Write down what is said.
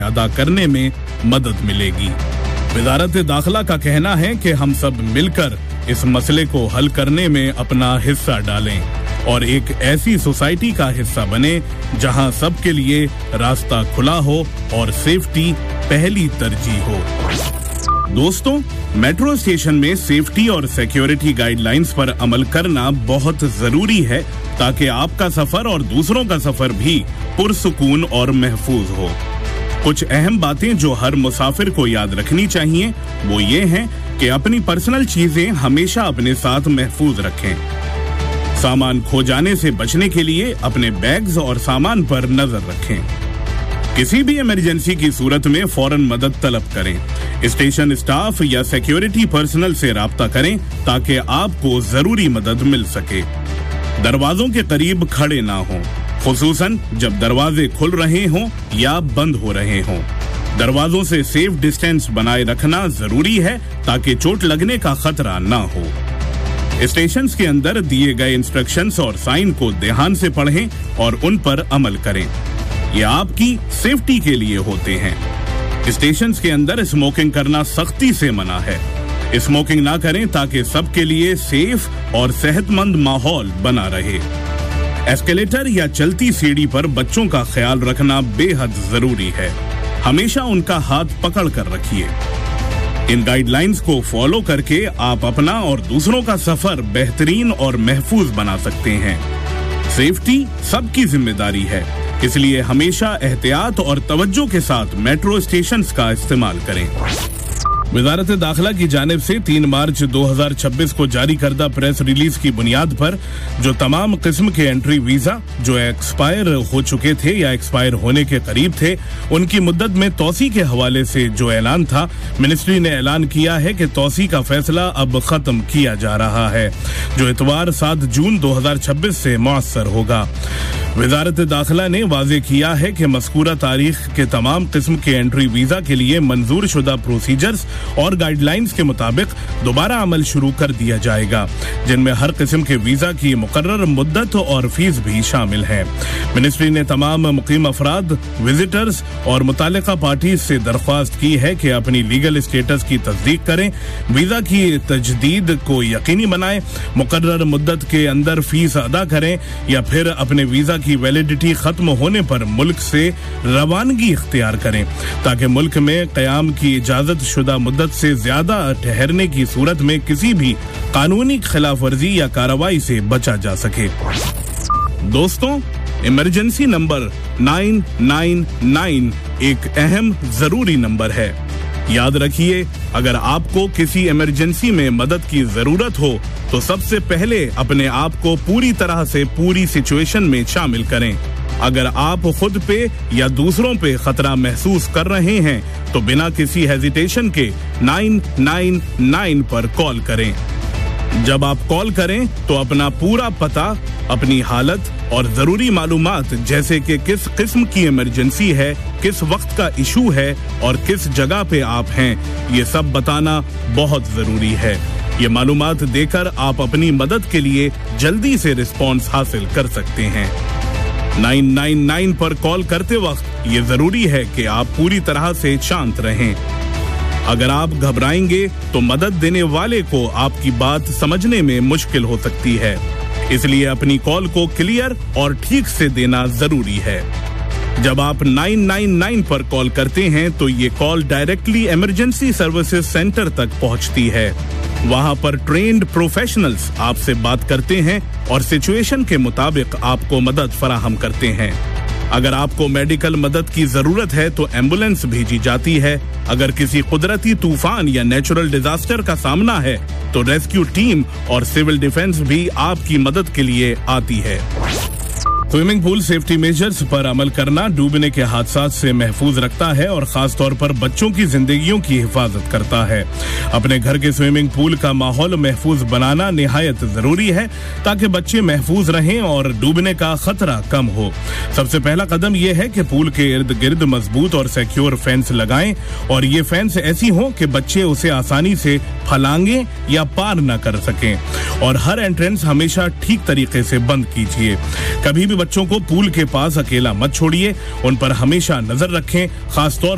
अदा करने में मदद मिलेगी। वजारत दाखिला का कहना है कि हम सब मिलकर इस मसले को हल करने में अपना हिस्सा डालें और एक ऐसी सोसाइटी का हिस्सा बने जहां सबके लिए रास्ता खुला हो और सेफ्टी पहली तरजीह हो। दोस्तों, मेट्रो स्टेशन में सेफ्टी और सिक्योरिटी गाइडलाइंस पर अमल करना बहुत जरूरी है ताकि आपका सफर और दूसरों का सफर भी पुरसुकून और महफूज हो। कुछ अहम बातें जो हर मुसाफिर को याद रखनी चाहिए वो ये हैं कि अपनी पर्सनल चीजें हमेशा अपने साथ महफूज रखें। सामान खो जाने से बचने के लिए अपने बैग्स और सामान पर नजर रखें। किसी भी इमरजेंसी की सूरत में फौरन मदद तलब करें। स्टेशन स्टाफ या सिक्योरिटी पर्सनल से राब्ता करें ताकि आपको जरूरी मदद मिल सके। दरवाजों के करीब खड़े ना हों, खुसूसन जब दरवाजे खुल रहे हों या बंद हो रहे हों। दरवाजों से सेफ डिस्टेंस बनाए रखना जरूरी है ताकि चोट लगने का खतरा ना हो। स्टेशन के अंदर दिए गए इंस्ट्रक्शंस और साइन को ध्यान से पढ़ें और उन पर अमल करें। ये आपकी सेफ्टी के लिए होते हैं। स्टेशन के अंदर स्मोकिंग करना सख्ती से मना है। स्मोकिंग ना करें ताकि सबके लिए सेफ और सेहतमंद माहौल बना रहे। एस्केलेटर या चलती सीढ़ी पर बच्चों का ख्याल रखना बेहद जरूरी है। हमेशा उनका हाथ पकड़ कर रखिए। इन गाइडलाइंस को फॉलो करके आप अपना और दूसरों का सफर बेहतरीन और महफूज बना सकते हैं। सेफ्टी सबकी जिम्मेदारी है, इसलिए हमेशा एहतियात और तवज्जो के साथ मेट्रो स्टेशंस का इस्तेमाल करें। वजारत दाखिला की जानिब से 3 मार्च 2026 को जारी करदा प्रेस रिलीज की बुनियाद पर जो तमाम किस्म के एंट्री वीजा जो एक्सपायर हो चुके थे या एक्सपायर होने के करीब थे उनकी मुद्दत में तौसी के हवाले से जो ऐलान था, मिनिस्ट्री ने ऐलान किया है कि तौसी का फैसला अब खत्म किया जा रहा है, जो इतवार 7 जून 2026 से मुअस्सर होगा। वजारत दाखिला ने वाजे किया है कि मज़कूरा तारीख के तमाम किस्म के एंट्री वीजा के लिए मंजूर शुदा प्रोसीजर्स और गाइडलाइंस के मुताबिक दोबारा अमल शुरू कर दिया जाएगा, जिनमें हर किस्म के वीजा की मुकर्रर मुद्दत और फीस भी शामिल है। मिनिस्ट्री ने तमाम मुकीम अफराद, विजिटर्स और मुतालिका पार्टी से दरख्वास्त की है कि अपनी लीगल स्टेटस की तस्दीक करें, वीजा की तजदीद को यकीनी बनाएं, मुकर्रर मुद्दत के अंदर फीस अदा करें या फिर अपने वीजा की वैलिडिटी खत्म होने पर मुल्क से रवानगी इख्तियार करें ताकि मुल्क में क़याम की इजाजत शुदा मुद्दत से ज्यादा ठहरने की सूरत में किसी भी कानूनी खिलाफ वर्जी या कार्रवाई से बचा जा सके। दोस्तों, इमरजेंसी नंबर 999 एक अहम जरूरी नंबर है। याद रखिए, अगर आपको किसी इमरजेंसी में मदद की जरूरत हो तो सबसे पहले अपने आप को पूरी तरह से पूरी सिचुएशन में शामिल करें। अगर आप खुद पे या दूसरों पे खतरा महसूस कर रहे हैं तो बिना किसी हेजिटेशन के 999 पर कॉल करें। जब आप कॉल करें तो अपना पूरा पता, अपनी हालत और जरूरी मालूमात जैसे कि किस किस्म की इमरजेंसी है, किस वक्त का इशू है और किस जगह पे आप हैं, ये सब बताना बहुत जरूरी है। ये मालूमात देकर आप अपनी मदद के लिए जल्दी से रिस्पॉन्स हासिल कर सकते हैं। 999 पर कॉल करते वक्त ये जरूरी है कि आप पूरी तरह से शांत रहें। अगर आप घबराएंगे तो मदद देने वाले को आपकी बात समझने में मुश्किल हो सकती है, इसलिए अपनी कॉल को क्लियर और ठीक से देना जरूरी है। जब आप 999 पर कॉल करते हैं तो ये call directly emergency services centre तक पहुंचती है। वहां पर ट्रेन्ड प्रोफेशनल्स आपसे बात करते हैं और सिचुएशन के मुताबिक आपको मदद फराहम करते हैं। अगर आपको मेडिकल मदद की जरूरत है तो एम्बुलेंस भेजी जाती है। अगर किसी कुदरती तूफान या नेचुरल डिजास्टर का सामना है तो रेस्क्यू टीम और सिविल डिफेंस भी आपकी मदद के लिए आती है। स्विमिंग पूल सेफ्टी मेजर्स पर अमल करना डूबने के हादसात से महफूज रखता है और खास तौर पर बच्चों की जिंदगियों की हिफाजत करता है। अपने घर के स्विमिंग पूल का माहौल महफूज बनाना निहायत जरूरी है ताकि बच्चे महफूज रहें और डूबने का खतरा कम हो। सबसे पहला कदम यह है कि पूल के इर्द गिर्द मजबूत और सिक्योर फेंस लगाएं और ये फेंस ऐसी हो कि बच्चे उसे आसानी से फलांगे या पार न कर सकें और हर एंट्रेंस हमेशा ठीक तरीके से बंद कीजिए। कभी भी बच्चों को पूल के पास अकेला मत छोड़िए, उन पर हमेशा नजर रखें, खास तौर